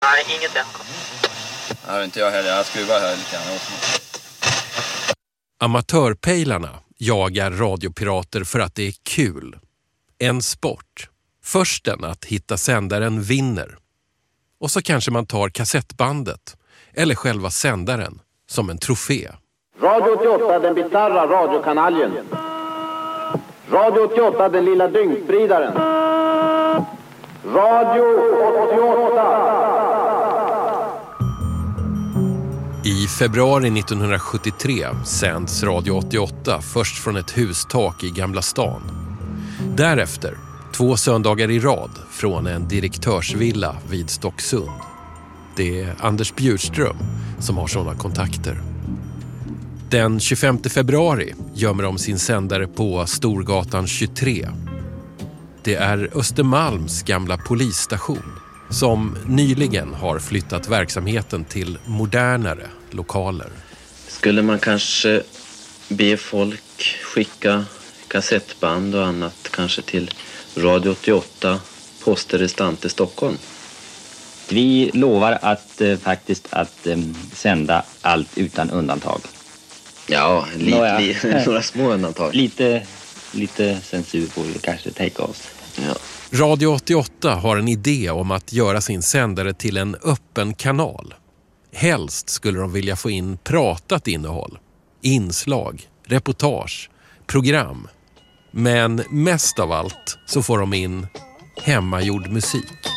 Nej, inget än. Nej, inte jag heller. Jag skruvar här lite grann. Amatörpejlarna jagar radiopirater för att det är kul. En sport. Försten att hitta sändaren vinner. Och så kanske man tar kassettbandet eller själva sändaren som en trofé. Radio 88, den bizarra radiokanaljen. Radio 88, den lilla dyngspridaren. Radio 88. I februari 1973 sänds Radio 88 först från ett hustak i Gamla stan. Därefter 2 söndagar i rad från en direktörsvilla vid Stocksund. Det är Anders Bjurström som har sådana kontakter. Den 25 februari gömmer de sin sändare på Storgatan 23. Det är Östermalms gamla polisstation som nyligen har flyttat verksamheten till modernare lokaler. Skulle man kanske be folk skicka kassettband och annat kanske till Radio 88, Posterestante Stockholm? Vi lovar att sända allt utan undantag. Ja, några små undantag. Lite censur får vi kanske tänka oss. Ja. Radio 88 har en idé om att göra sin sändare till en öppen kanal. Helst skulle de vilja få in pratat innehåll, inslag, reportage, program. Men mest av allt så får de in hemmagjord musik.